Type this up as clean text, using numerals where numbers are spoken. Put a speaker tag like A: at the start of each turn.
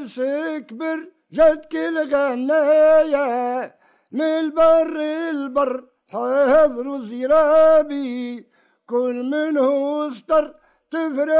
A: عرس كبر جت كل غنايا من البر حاضر وزيرابي كل منه استر تفرح